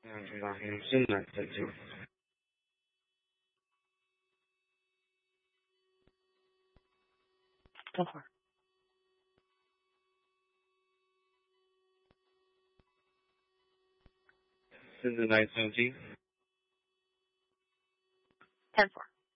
Rahim message. 10-4. This is 917. 10-4.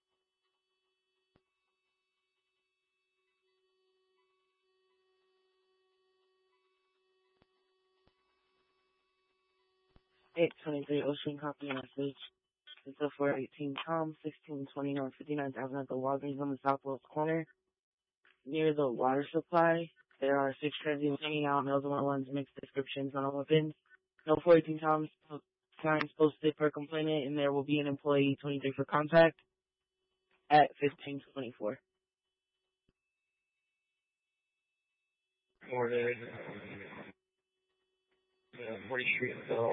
Eight 23 Ocean copy message. It's a 418 Tom, 1620 North 59th Avenue at the Walgreens on the southwest corner. Near the water supply, there are 6 transients hanging out, males and ones, mixed descriptions, unopened. No 418 Tom signs posted per complainant, and there will be an employee 23 for contact at 1524. Ordered 40 Street, so.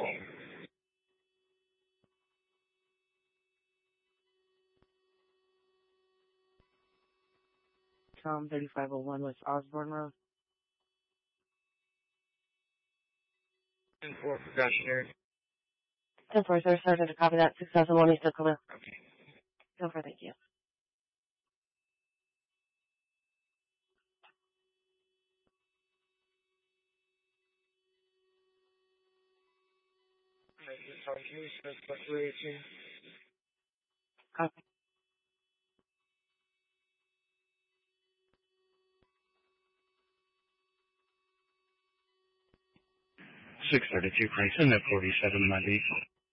Tom, 3501 West Osborne Road. 10-4 for Gosher. 10-4, sir. Sorry to copy that. 6001 East Oklahoma. Okay. 10-4, thank you. Copy. 632 Franklin at 47 Monday.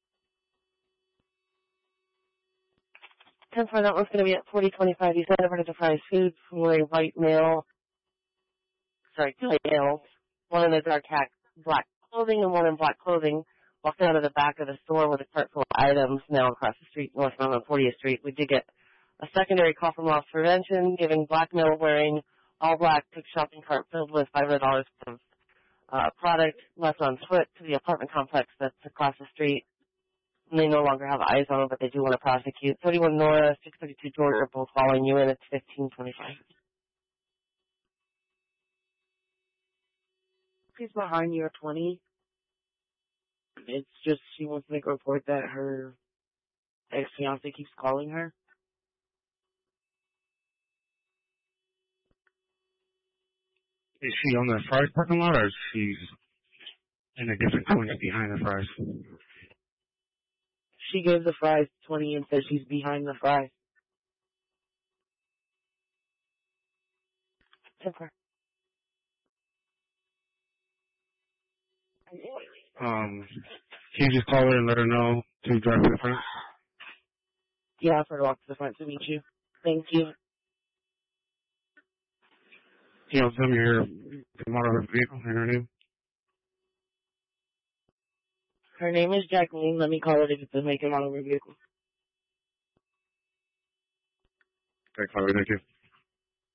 10-4, that one's going to be at 4025. You sent over to Fry's Food for a white male. Sorry, 2 white males. One in a dark hat, black clothing, and one in black clothing. Walked out of the back of the store with a cart full of items now across the street, northbound on 40th Street. We did get a secondary call from loss prevention, giving black male wearing all black, took shopping cart filled with $500 of product left on foot to the apartment complex that's across the street. And they no longer have eyes on them, but they do want to prosecute. 31 Nora, 632 Georgia are both following you in. It's 1525. She's behind you at 20. It's just she wants to make a report that her ex-fiance keeps calling her. Is she on the Fry's parking lot, or is she in a different corner behind the Fry's? She gave the Fry's 20 and said she's behind the Fry's. 10-4. Can you just call her and let her know to drive to the front? Yeah, for her to walk to the front to meet you. Thank you. You know, tell me her model of her vehicle and her name. Her name is Jacqueline. Let me call her to get the make and model of her vehicle. Okay, call her. Thank you.